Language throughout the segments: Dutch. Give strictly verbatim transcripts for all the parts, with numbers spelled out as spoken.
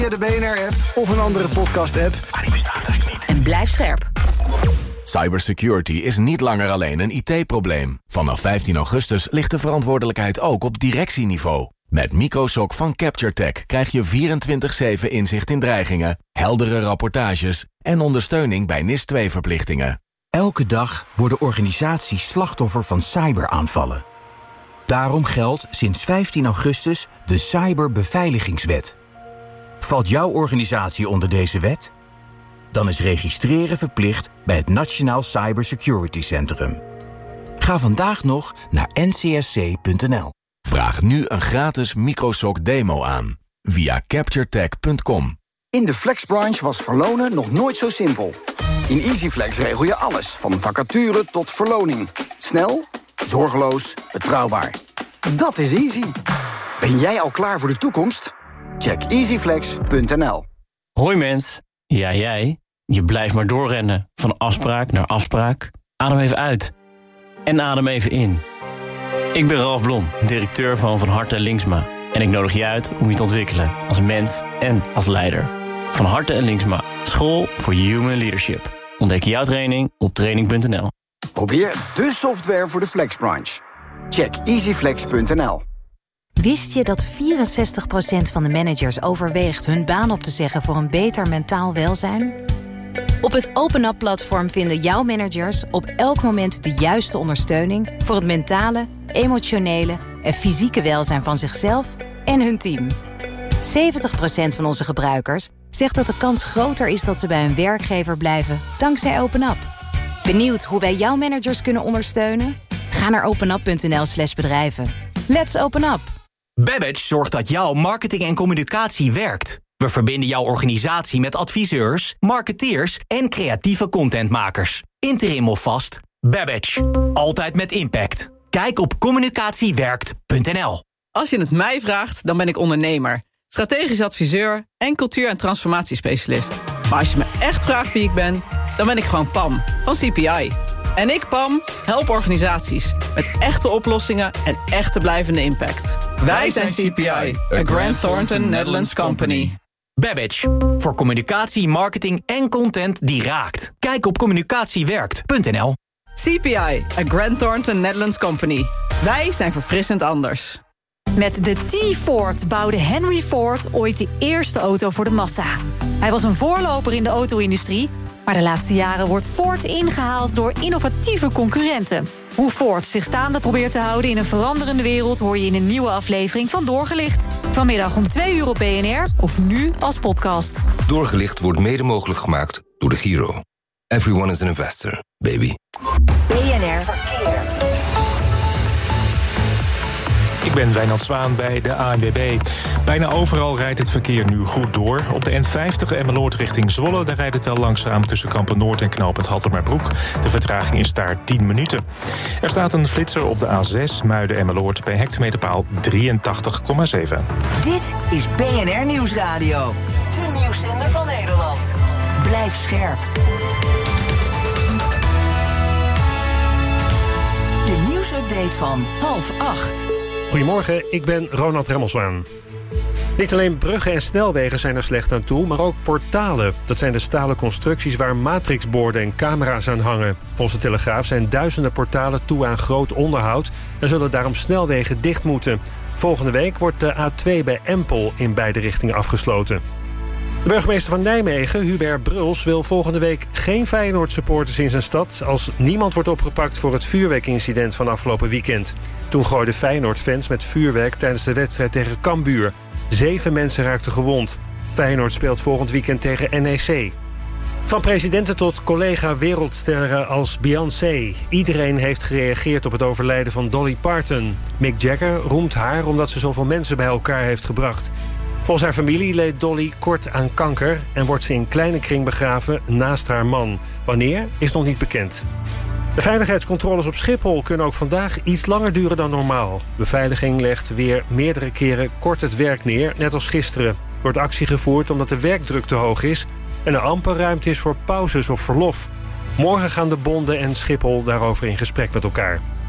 Via de B N R-app of een andere podcast-app. Maar die bestaat eigenlijk niet. En blijf scherp. Cybersecurity is niet langer alleen een I T-probleem. Vanaf vijftien augustus ligt de verantwoordelijkheid ook op directieniveau. Met Microsoc van CaptureTech krijg je vierentwintig zeven inzicht in dreigingen, heldere rapportages en ondersteuning bij N I S twee verplichtingen. Elke dag worden organisaties slachtoffer van cyberaanvallen. Daarom geldt sinds vijftien augustus de Cyberbeveiligingswet. Valt jouw organisatie onder deze wet? Dan is registreren verplicht bij het Nationaal Cybersecurity Centrum. Ga vandaag nog naar N C S C punt N L. Vraag nu een gratis Microsoc demo aan via capture tech punt com. In de flexbranche was verlonen nog nooit zo simpel. In EasyFlex regel je alles, van vacature tot verloning. Snel, zorgeloos, betrouwbaar. Dat is easy. Ben jij al klaar voor de toekomst? Check easyflex punt N L. Hoi mens, ja jij. Je blijft maar doorrennen, van afspraak naar afspraak. Adem even uit. En adem even in. Ik ben Ralf Blom, directeur van Van Harte en Linksma. En ik nodig je uit om je te ontwikkelen als mens en als leider. Van Harte en Linksma, school voor human leadership. Ontdek jouw training op training punt N L. Probeer de software voor de flexbranche. Check easyflex punt N L. Wist je dat vierenzestig procent van de managers overweegt hun baan op te zeggen voor een beter mentaal welzijn? Op het OpenUp-platform vinden jouw managers op elk moment de juiste ondersteuning voor het mentale, emotionele en fysieke welzijn van zichzelf en hun team. zeventig procent van onze gebruikers zegt dat de kans groter is dat ze bij hun werkgever blijven dankzij OpenUp. Benieuwd hoe wij jouw managers kunnen ondersteunen? Ga naar openup punt N L slash bedrijven. Let's open up! Babbage zorgt dat jouw marketing en communicatie werkt. We verbinden jouw organisatie met adviseurs, marketeers en creatieve contentmakers. Interim of vast, Babbage. Altijd met impact. Kijk op communicatiewerkt punt N L. Als je het mij vraagt, dan ben ik ondernemer, strategisch adviseur en cultuur- en transformatiespecialist. Maar als je me echt vraagt wie ik ben, dan ben ik gewoon Pam van C P I. En ik, Pam, help organisaties met echte oplossingen en echte blijvende impact. Wij zijn C P I, a Grant Thornton Netherlands company. Babbage, voor communicatie, marketing en content die raakt. Kijk op communicatiewerkt punt N L. C P I, a Grant Thornton Netherlands company. Wij zijn verfrissend anders. Met de T-Ford bouwde Henry Ford ooit de eerste auto voor de massa. Hij was een voorloper in de auto-industrie, maar de laatste jaren wordt Ford ingehaald door innovatieve concurrenten. Hoe Ford zich staande probeert te houden in een veranderende wereld hoor je in een nieuwe aflevering van Doorgelicht. Vanmiddag om twee uur op B N R of nu als podcast. Doorgelicht wordt mede mogelijk gemaakt door de Giro. Everyone is an investor, baby. B N R Verkeer. Ik ben Wijnand Zwaan bij de A N W B. Bijna overal rijdt het verkeer nu goed door. Op de N vijftig Emmeloord richting Zwolle, daar rijdt het wel langzaam tussen Kampen-Noord en knooppunt Hattemerbroek. De vertraging is daar tien minuten. Er staat een flitser op de A zes Muiden-Emmeloord bij hectometerpaal drieëntachtig komma zeven. Dit is B N R Nieuwsradio. De nieuwszender van Nederland. Blijf scherp. De nieuwsupdate van half acht. Goedemorgen, ik ben Ronald Remmelswaan. Niet alleen bruggen en snelwegen zijn er slecht aan toe, maar ook portalen. Dat zijn de stalen constructies waar matrixborden en camera's aan hangen. Volgens de Telegraaf zijn duizenden portalen toe aan groot onderhoud en zullen daarom snelwegen dicht moeten. Volgende week wordt de A twee bij Empel in beide richtingen afgesloten. De burgemeester van Nijmegen, Hubert Bruls, wil volgende week geen Feyenoord-supporters in zijn stad als niemand wordt opgepakt voor het vuurwerkincident van afgelopen weekend. Toen gooiden Feyenoord-fans met vuurwerk tijdens de wedstrijd tegen Cambuur. Zeven mensen raakten gewond. Feyenoord speelt volgend weekend tegen N E C. Van presidenten tot collega wereldsterren als Beyoncé. Iedereen heeft gereageerd op het overlijden van Dolly Parton. Mick Jagger roemt haar omdat ze zoveel mensen bij elkaar heeft gebracht. Volgens haar familie leed Dolly kort aan kanker en wordt ze in kleine kring begraven naast haar man. Wanneer is nog niet bekend. De veiligheidscontroles op Schiphol kunnen ook vandaag iets langer duren dan normaal. Beveiliging legt weer meerdere keren kort het werk neer, net als gisteren. Er wordt actie gevoerd omdat de werkdruk te hoog is en er amper ruimte is voor pauzes of verlof. Morgen gaan de bonden en Schiphol daarover in gesprek met elkaar.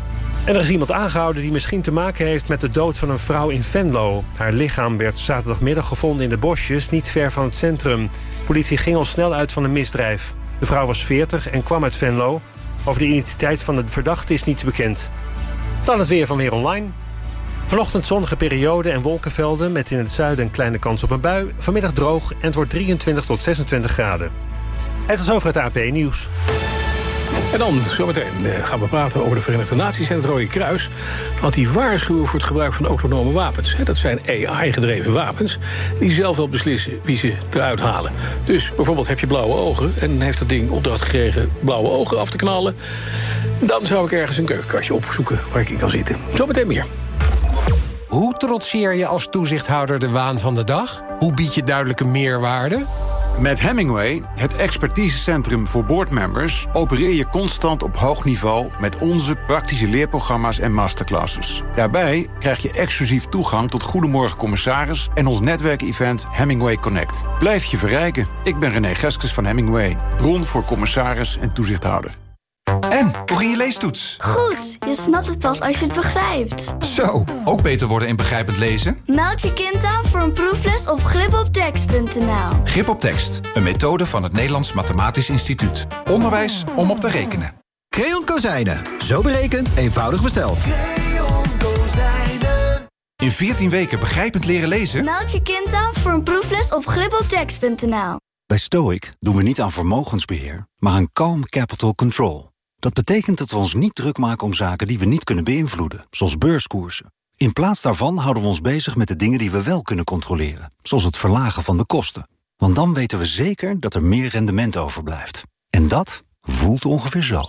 En er is iemand aangehouden die misschien te maken heeft met de dood van een vrouw in Venlo. Haar lichaam werd zaterdagmiddag gevonden in de bosjes, niet ver van het centrum. Politie ging al snel uit van een misdrijf. De vrouw was veertig en kwam uit Venlo. Over de identiteit van de verdachte is niets bekend. Dan het weer van Weer Online. Vanochtend zonnige periode en wolkenvelden met in het zuiden een kleine kans op een bui. Vanmiddag droog en het wordt drieëntwintig tot zesentwintig graden. En tot zover het A P Nieuws. En dan zometeen gaan we praten over de Verenigde Naties en het Rode Kruis. Want die waarschuwen voor het gebruik van autonome wapens. Dat zijn A I-gedreven wapens die zelf wel beslissen wie ze eruit halen. Dus bijvoorbeeld heb je blauwe ogen en heeft dat ding opdracht gekregen blauwe ogen af te knallen. Dan zou ik ergens een keukenkastje opzoeken waar ik in kan zitten. Zometeen meer. Hoe trotseer je als toezichthouder de waan van de dag? Hoe bied je duidelijke meerwaarde? Met Hemingway, het expertisecentrum voor boardmembers, opereer je constant op hoog niveau met onze praktische leerprogramma's en masterclasses. Daarbij krijg je exclusief toegang tot Goedemorgen Commissaris en ons netwerkevent Hemingway Connect. Blijf je verrijken. Ik ben René Geskes van Hemingway, bron voor commissaris en toezichthouder. En, hoe ging je leestoets? Goed, je snapt het pas als je het begrijpt. Zo, ook beter worden in begrijpend lezen? Meld je kind aan voor een proefles op grip op tekst punt n l. Grip op tekst, een methode van het Nederlands Mathematisch Instituut. Onderwijs om op te rekenen. Crayon Kozijnen. Zo berekend, eenvoudig besteld. Crayon Kozijnen. In veertien weken begrijpend leren lezen? Meld je kind aan voor een proefles op grip op tekst punt n l. Bij Stoic doen we niet aan vermogensbeheer, maar aan calm capital control. Dat betekent dat we ons niet druk maken om zaken die we niet kunnen beïnvloeden, zoals beurskoersen. In plaats daarvan houden we ons bezig met de dingen die we wel kunnen controleren, zoals het verlagen van de kosten. Want dan weten we zeker dat er meer rendement overblijft. En dat voelt ongeveer zo.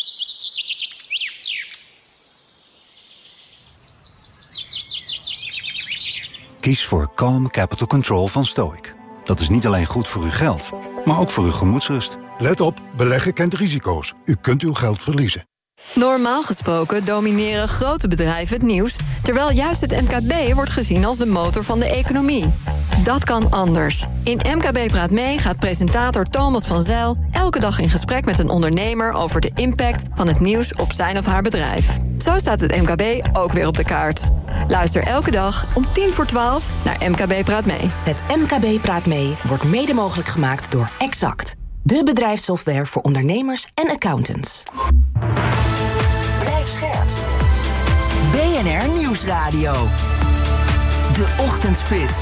Kies voor Calm Capital Control van Stoic. Dat is niet alleen goed voor uw geld, maar ook voor uw gemoedsrust. Let op, beleggen kent risico's. U kunt uw geld verliezen. Normaal gesproken domineren grote bedrijven het nieuws, terwijl juist het M K B wordt gezien als de motor van de economie. Dat kan anders. In M K B Praat Mee gaat presentator Thomas van Zijl elke dag in gesprek met een ondernemer over de impact van het nieuws op zijn of haar bedrijf. Zo staat het M K B ook weer op de kaart. Luister elke dag om tien voor twaalf naar M K B Praat Mee. Het M K B Praat Mee wordt mede mogelijk gemaakt door Exact. De bedrijfssoftware voor ondernemers en accountants. Blijf scherp. B N R Nieuwsradio. De Ochtendspits.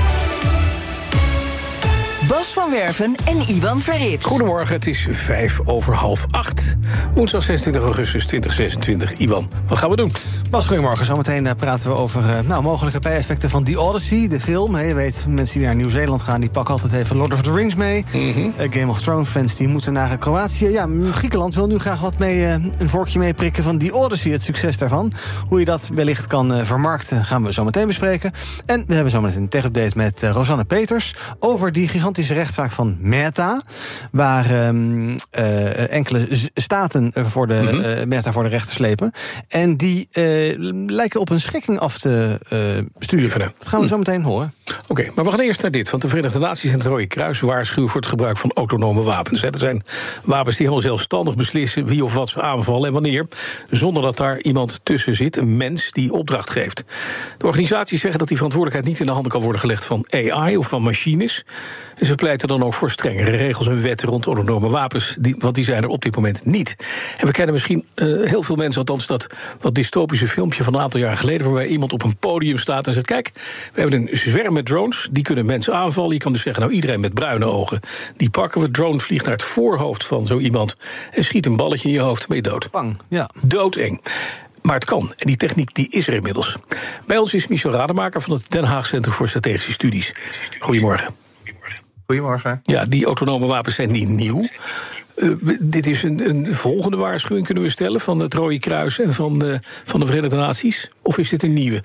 Bas van Werven en Iwan Verrips. Goedemorgen, het is vijf over half acht. Woensdag zesentwintig augustus tweeduizend zesentwintig. Iwan, wat gaan we doen? Bas, goedemorgen. Zometeen uh, praten we over uh, nou, mogelijke bijeffecten van The Odyssey, de film. He, je weet, mensen die naar Nieuw-Zeeland gaan, die pakken altijd even Lord of the Rings mee. Mm-hmm. Uh, Game of Thrones fans die moeten naar Kroatië. Ja, Griekenland wil nu graag wat mee, uh, een vorkje mee prikken van The Odyssey, het succes daarvan. Hoe je dat wellicht kan uh, vermarkten, gaan we zo meteen bespreken. En we hebben zometeen een tech-update met uh, Rosanne Peters over die gigantische rechtszaak van Meta, waar um, uh, enkele z- staten voor de, mm-hmm. uh, Meta voor de rechter slepen. En die uh, lijken op een schikking af te uh, sturen. Dat gaan we zo meteen horen. Oké, okay, maar we gaan eerst naar dit. Want de Verenigde Naties en het Rode Kruis waarschuwen voor het gebruik van autonome wapens. Er zijn wapens die helemaal zelfstandig beslissen wie of wat ze aanvallen en wanneer, zonder dat daar iemand tussen zit, een mens die opdracht geeft. De organisaties zeggen dat die verantwoordelijkheid niet in de handen kan worden gelegd van A I of van machines. En ze pleiten dan ook voor strengere regels en wetten rond autonome wapens, die, want die zijn er op dit moment niet. En we kennen misschien uh, heel veel mensen, althans dat, dat dystopische filmpje van een aantal jaar geleden, waarbij iemand op een podium staat en zegt, kijk, we hebben een zwerm met drones, die kunnen mensen aanvallen. Je kan dus zeggen, nou iedereen met bruine ogen, die pakken we. Drone vliegt naar het voorhoofd van zo iemand en schiet een balletje in je hoofd, ben je dood. Bang, ja. Doodeng. Maar het kan, en die techniek die is er inmiddels. Bij ons is Michel Rademaker van het Den Haag Centrum voor Strategische Studies. Goedemorgen. Goedemorgen. Ja, die autonome wapens zijn niet nieuw. Uh, dit is een, een volgende waarschuwing, kunnen we stellen, van het Rode Kruis en van de, van de Verenigde Naties? Of is dit een nieuwe?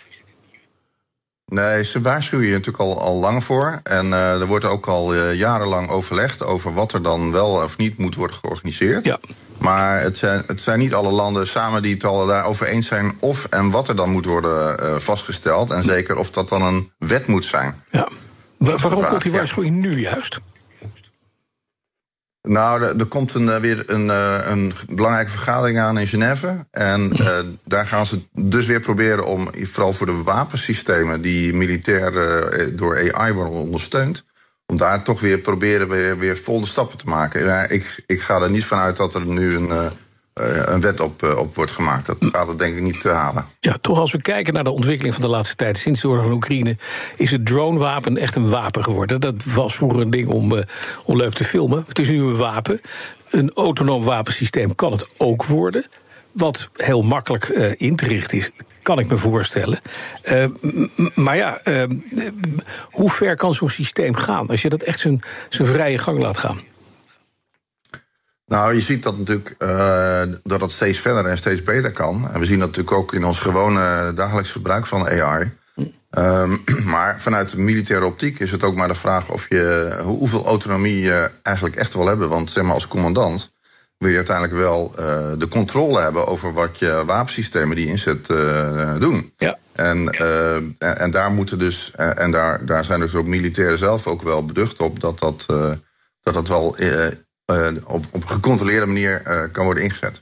Nee, ze waarschuwen je natuurlijk al, al lang voor. En uh, er wordt ook al uh, jarenlang overlegd over wat er dan wel of niet moet worden georganiseerd. Ja. Maar het zijn, het zijn niet alle landen samen die het al daarover eens zijn of en wat er dan moet worden uh, vastgesteld. En zeker of dat dan een wet moet zijn. Ja. Waarom komt die waarschuwing nu juist? Nou, er, er komt een, uh, weer een, uh, een belangrijke vergadering aan in Genève. En uh, daar gaan ze dus weer proberen om, vooral voor de wapensystemen die militair uh, door A I worden ondersteund, om daar toch weer proberen weer, weer volgende stappen te maken. Ja, ik, ik ga er niet van uit dat er nu een, uh, een wet op, uh, op wordt gemaakt. Dat gaat het denk ik niet te halen. Ja, toch als we kijken naar de ontwikkeling van de laatste tijd, sinds de oorlog in Oekraïne, is het dronewapen echt een wapen geworden. Dat was vroeger een ding om, uh, om leuk te filmen. Het is nu een wapen. Een autonoom wapensysteem kan het ook worden. Wat heel makkelijk uh, in te richten is, kan ik me voorstellen. Uh, m- maar ja, uh, hoe ver kan zo'n systeem gaan als je dat echt zijn, zijn vrije gang laat gaan? Nou, je ziet dat natuurlijk uh, dat het steeds verder en steeds beter kan. En we zien dat natuurlijk ook in ons gewone dagelijks gebruik van A I. Um, maar vanuit de militaire optiek is het ook maar de vraag of je hoeveel autonomie je eigenlijk echt wil hebben. Want zeg maar, als commandant wil je uiteindelijk wel uh, de controle hebben over wat je wapensystemen die je inzet uh, doen. Ja. En, uh, en, en daar moeten dus, uh, en daar, daar zijn dus ook militairen zelf ook wel beducht op dat dat, uh, dat, dat wel uh, uh, op, op een gecontroleerde manier uh, kan worden ingezet.